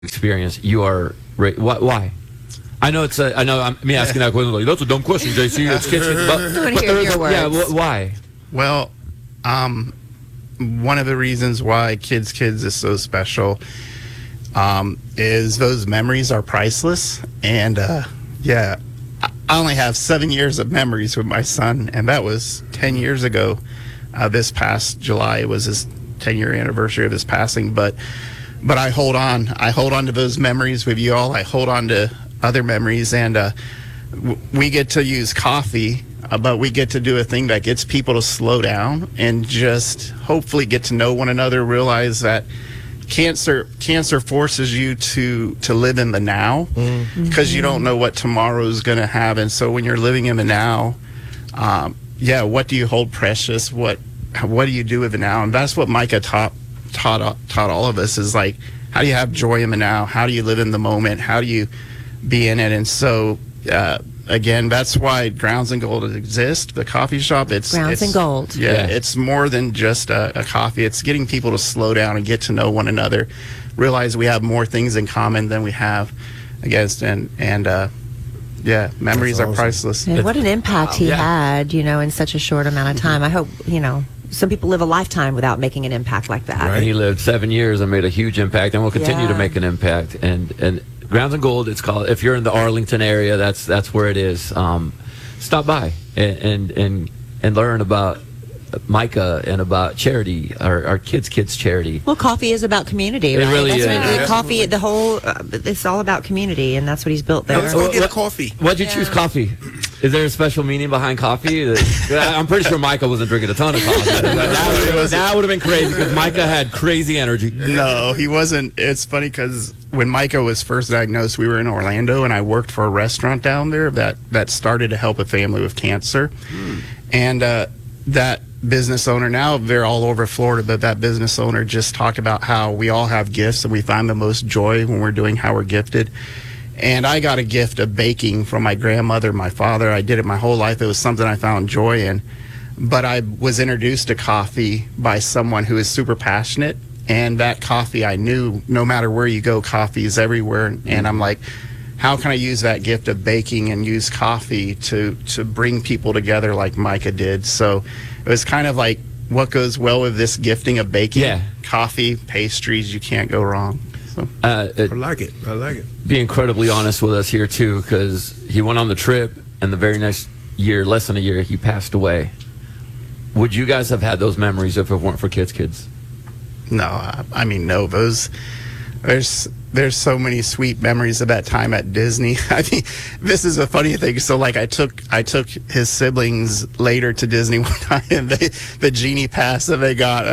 experience, you are why? I know I know I'm me asking that question. Like, that's a dumb question, JC. It's kids, I want to hear your words. Yeah, why? Well, one of the reasons why Kids is so special is those memories are priceless. And I only have 7 years of memories with my son, and that was 10 years ago. This past July was his 10-year anniversary of his passing. But I hold on to those memories with you all. I hold on to other memories, and we get to use coffee, but we get to do a thing that gets people to slow down and just hopefully get to know one another, realize that cancer forces you to live in the now, because you don't know what tomorrow is going to have. And so when you're living in the now, what do you hold precious? What do you do with the now? And that's what Micah taught all of us, is like, how do you have joy in the now? How do you live in the moment? How do you be in it? And so again, that's why Grounds and Gold exists, the coffee shop. It's Grounds and Gold. Yeah, it's more than just a coffee. It's getting people to slow down and get to know one another, realize we have more things in common than we have against, and memories are priceless. And what an impact he had, in such a short amount of time. I hope, some people live a lifetime without making an impact like that. Right. He lived 7 years and made a huge impact, and will continue to make an impact. And Grounds and Gold, it's called. If you're in the Arlington area, that's where it is. Stop by and learn about Micah and about charity, our kids charity. Well, coffee is about community, right? It really is. Coffee, the whole, it's all about community, and that's what he's built there. Let's go get a coffee. Why'd you choose coffee? Is there a special meaning behind coffee? I'm pretty sure Micah wasn't drinking a ton of coffee. That would have been crazy, because Micah had crazy energy. No, he wasn't. It's funny because when Micah was first diagnosed, we were in Orlando, and I worked for a restaurant down there that started to help a family with cancer. And that business owner, now they're all over Florida, but that business owner just talked about how we all have gifts, and we find the most joy when we're doing how we're gifted. And I got a gift of baking from my grandmother, my father. I did it my whole life. It was something I found joy in. But I was introduced to coffee by someone who is super passionate. And that coffee, I knew no matter where you go, coffee is everywhere. And I'm like, how can I use that gift of baking and use coffee to bring people together like Micah did? So it was kind of like, what goes well with this gifting of baking? Yeah. Coffee, pastries, you can't go wrong. So. I like it. Be incredibly honest with us here, too, because he went on the trip, and the very next year, less than a year, he passed away. Would you guys have had those memories if it weren't for Kids? No, I mean, no. There's so many sweet memories of that time at Disney. I mean, this is a funny thing. So, like, I took his siblings later to Disney one time, and the Genie pass that they got.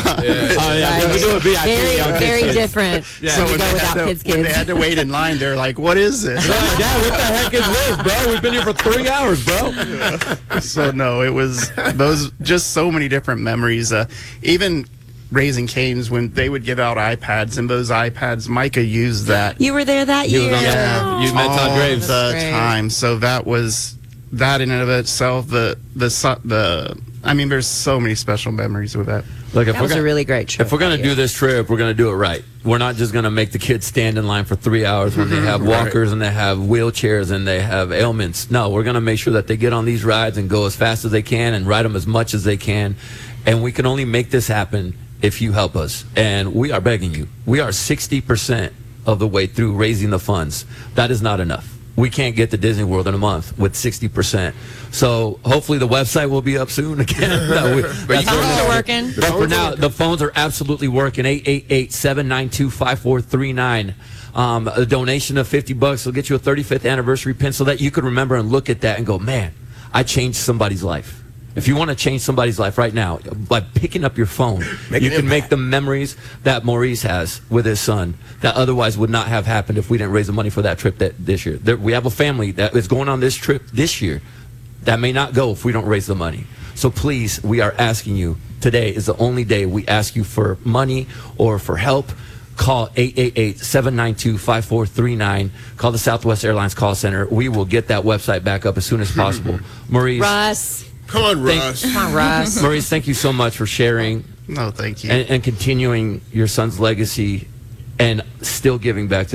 Very different. Yeah. So when they had to wait in line, they're like, "What is this?" Yeah, what the heck is this, bro? We've been here for 3 hours, bro. So no, it was those just so many different memories. Even Raising Cane's, when they would give out iPads, and those iPads, Micah used that. You were there that year. You met Todd Graves the time. So that was that in and of itself. I mean, there's so many special memories with that. Look, That was a really great trip. If we're going to do this trip, we're going to do it right. We're not just going to make the kids stand in line for 3 hours when they have walkers and they have wheelchairs and they have ailments. No, we're going to make sure that they get on these rides and go as fast as they can and ride them as much as they can. And we can only make this happen if you help us. And we are begging you. We are 60% of the way through raising the funds. That is not enough. We can't get to Disney World in a month with 60%. So hopefully the website will be up soon again. Phones are working. But for now, the phones are absolutely working. 888-792-5439. A donation of $50 will get you a 35th anniversary pin so that you could remember and look at that and go, man, I changed somebody's life. If you want to change somebody's life right now, by picking up your phone, you can make the memories that Maurice has with his son that otherwise would not have happened if we didn't raise the money for that trip this year. We have a family that is going on this trip this year that may not go if we don't raise the money. So please, we are asking you, today is the only day we ask you for money or for help. Call 888-792-5439. Call the Southwest Airlines call center. We will get that website back up as soon as possible. Maurice. Russ. Come on, Russ. Maurice, thank you so much for sharing. No, thank you. And continuing your son's legacy and still giving back to